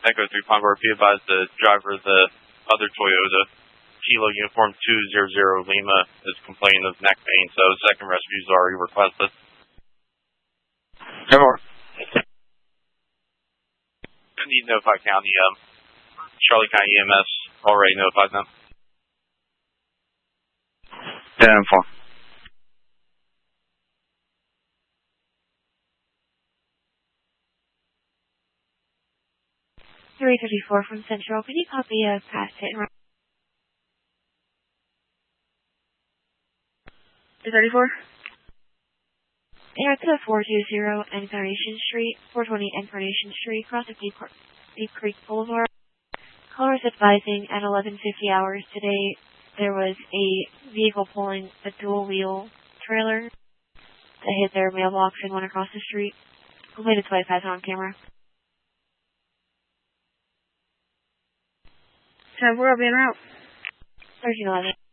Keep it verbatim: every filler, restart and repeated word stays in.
Echo three Concord, be advised the driver of the other Toyota, Kilo Uniform two zero zero Lima, is complaining of neck pain, so second rescue is already requested. ten four. I need to notify County, um, Charlotte County E M S already notified them. ten four. three fifty-four from Central. Can you copy a past hit and run? two thirty-four? Air to four two zero Incarnation Street, four twenty Incarnation Street, cross of Deep, Deep Creek Boulevard. Callers advising at eleven fifty hours today there was a vehicle pulling a dual wheel trailer that hit their mailbox and went across the street. Completed twenty-five on camera. ten four, I'll be en route. thirteen eleven.